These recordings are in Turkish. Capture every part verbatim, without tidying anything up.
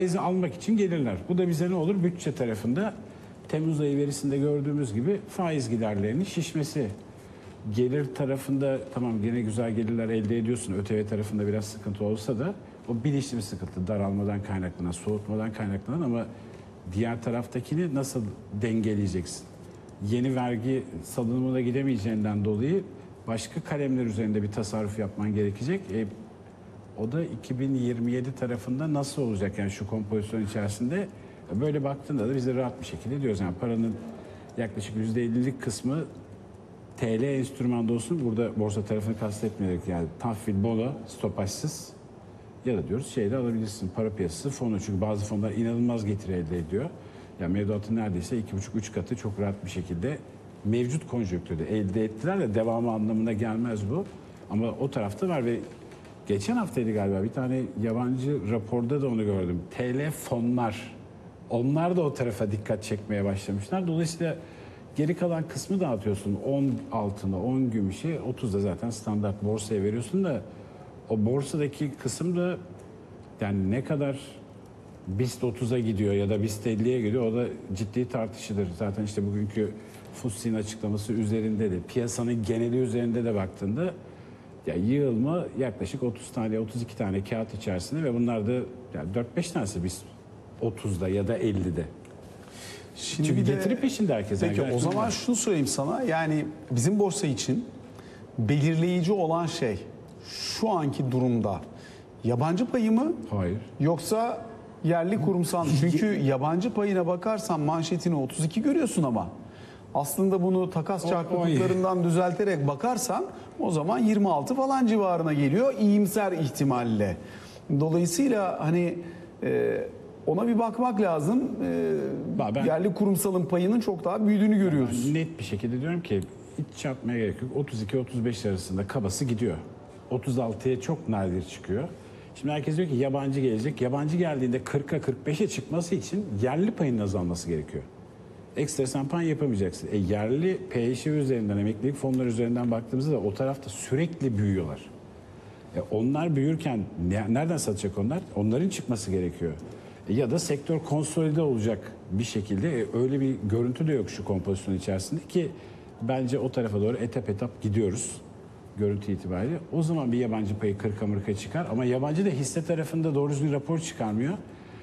faizi almak için gelirler. Bu da bize ne olur? Bütçe tarafında Temmuz ayı verisinde gördüğümüz gibi faiz giderlerinin şişmesi. Gelir tarafında tamam gene güzel gelirler elde ediyorsun. ÖTV tarafında biraz sıkıntı olsa da o bilinçli bir sıkıntı. Daralmadan kaynaklanan, soğutmadan kaynaklanan ama diğer taraftakini nasıl dengeleyeceksin? Yeni vergi salınımına gidemeyeceğinden dolayı başka kalemler üzerinde bir tasarruf yapman gerekecek. E, o da iki bin yirmi yedi tarafında nasıl olacak yani şu kompozisyon içerisinde? Böyle baktığında da biz de rahat bir şekilde diyoruz yani paranın yaklaşık yüzde ellilik kısmı T L enstrümanda olsun. Burada borsa tarafını kastetmeyerek yani tahvil, bono, stopajsız ya da diyoruz şeyde alabilirsin para piyasası fonu. Çünkü bazı fonlar inanılmaz getiri elde ediyor. Yani mevduatın neredeyse iki buçuk üç katı çok rahat bir şekilde mevcut konjonktürde elde ettiler de devamı anlamına gelmez bu. Ama o tarafta var ve geçen haftaydı galiba bir tane yabancı raporda da onu gördüm. T L fonlar, onlar da o tarafa dikkat çekmeye başlamışlar. Dolayısıyla geri kalan kısmı dağıtıyorsun. on altına, on gümüşe, otuz da zaten standart borsaya veriyorsun da o borsadaki kısım da yani ne kadar BIST otuza gidiyor ya da BIST elliye gidiyor o da ciddi tartışılır. Zaten işte bugünkü Fussi'nin açıklaması üzerinde de piyasanın geneli üzerinde de baktığında ya yığılma yaklaşık otuz tane otuz iki tane kağıt içerisinde ve bunlar da yani dört beş tanesi BIST otuzda ya da ellide. Şimdi Çünkü de, getiri peşinde herkes. Peki yani o zaman var. şunu söyleyeyim sana. Yani bizim borsa için belirleyici olan şey şu anki durumda yabancı payı mı? Hayır. Yoksa yerli kurumsal mı? Çünkü yabancı payına bakarsan manşetini otuz iki görüyorsun ama aslında bunu takas çarpıklıklarından düzelterek bakarsan o zaman yirmi altı falan civarına geliyor iyimser ihtimalle. Dolayısıyla hani e, ona bir bakmak lazım. E, ben, yerli kurumsalın payının çok daha büyüdüğünü görüyoruz. Ben net bir şekilde diyorum ki hiç çarpmaya gerek yok. otuz iki otuz beş arasında kabası gidiyor. otuz altıya çok nadir çıkıyor. Şimdi herkes diyor ki yabancı gelecek. Yabancı geldiğinde kırka kırk beşe çıkması için yerli payının azalması gerekiyor. Ekstra sempan yapamayacaksın. E, yerli P Ş üzerinden, emeklilik fonları üzerinden baktığımızda da o tarafta sürekli büyüyorlar. E, onlar büyürken ne, nereden satacak onlar? Onların çıkması gerekiyor. E, ya da sektör konsolide olacak bir şekilde. E, öyle bir görüntü de yok şu kompozisyon içerisinde ki bence o tarafa doğru etap etap gidiyoruz. Görüntü itibariyle. O zaman bir yabancı payı kırka mırka çıkar. Ama yabancı da hisse tarafında doğru düzgün rapor çıkarmıyor.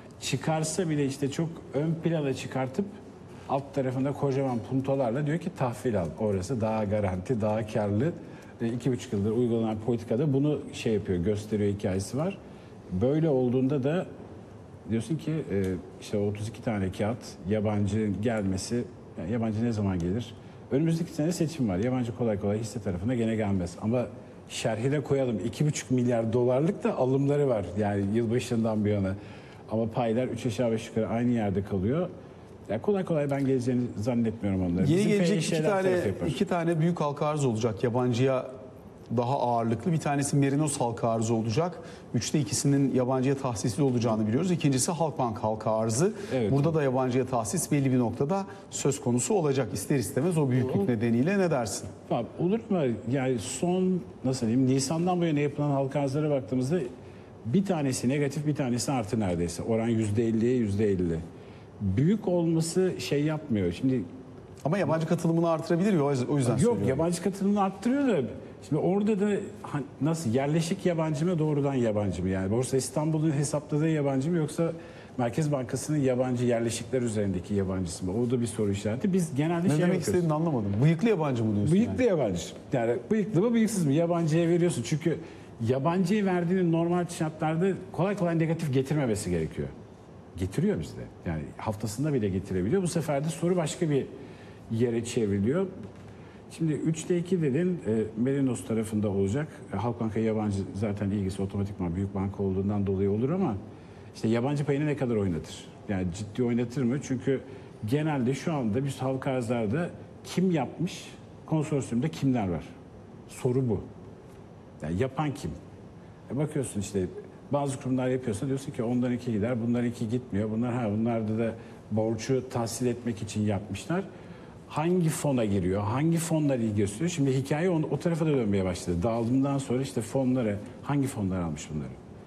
Çıkarsa bile işte çok ön plana çıkartıp alt tarafında kocaman puntolarla diyor ki tahvil al. Orası daha garanti, daha karlı. E, iki buçuk yıldır uygulanan politikada bunu şey yapıyor, gösteriyor hikayesi var. Böyle olduğunda da diyorsun ki e, işte otuz iki tane kağıt yabancı gelmesi, yani yabancı ne zaman gelir? Önümüzdeki sene seçim var. Yabancı kolay kolay hisse tarafına gene gelmez. Ama şerhine koyalım iki buçuk milyar dolarlık da alımları var. Yani yılbaşından bir yana. Ama paylar üç aşağı beş yukarı aynı yerde kalıyor. Yani kolay kolay ben geleceğini zannetmiyorum onları. Yeni Bizim gelecek iki tane, iki tane büyük halka arz olacak. Yabancıya daha ağırlıklı. Bir tanesi Merinos halka arzı olacak. Üçte ikisinin yabancıya tahsisli olacağını biliyoruz. İkincisi Halkbank halka arzı. Evet. Burada da yabancıya tahsis belli bir noktada söz konusu olacak. İster istemez o büyüklük o, nedeniyle ne dersin? Abi, olur mu? Yani son nasıl diyeyim Nisan'dan bu yana yapılan halka arzlara baktığımızda bir tanesi negatif bir tanesi artı neredeyse. Oran yüzde elliye yüzde elli. Büyük olması şey yapmıyor. Şimdi ama yabancı katılımını artırabilir ya o yüzden Yok söylüyorum. yabancı katılımını arttırıyor da şimdi orada da nasıl yerleşik yabancı mı doğrudan yabancı mı? Yani Borsa İstanbul'un hesapladığı yabancı mı yoksa Merkez Bankası'nın yabancı yerleşikler üzerindeki yabancısı mı? O da bir soru işareti. Biz genelde ne şey demek istediğini anlamadım. Bıyıklı yabancı mı diyorsun? Bıyıklı yani? yabancı. Yani bıyıklı mı bıyıksız mı? Yabancıya veriyorsun. Çünkü yabancıya verdiğinin normal şartlarda kolay kolay negatif getirmemesi gerekiyor. Getiriyor bizde. Yani haftasında bile getirebiliyor. Bu sefer de soru başka bir yere çevriliyor. Şimdi üçte iki dedin e, Merinos tarafında olacak. E, Halkbank'a yabancı zaten ilgisi otomatikman büyük banka olduğundan dolayı olur ama işte yabancı payını ne kadar oynatır? Yani ciddi oynatır mı? Çünkü genelde şu anda biz halka arzlarda kim yapmış, konsorsiyumda kimler var? Soru bu. Yani yapan kim? E, bakıyorsun işte bazı kurumlar yapıyorsa diyorsun ki ondan iki gider, bunlar iki gitmiyor. Bunlar ha bunlarda da borcu tahsil etmek için yapmışlar. Hangi fona giriyor? Hangi fonlar ilgi gösteriyor? Şimdi hikaye o, o tarafa da dönmeye başladı. Dağılımdan sonra işte fonlara hangi fonlar almış bunları?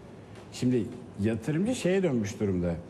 Şimdi yatırımcı şeye dönmüş durumda.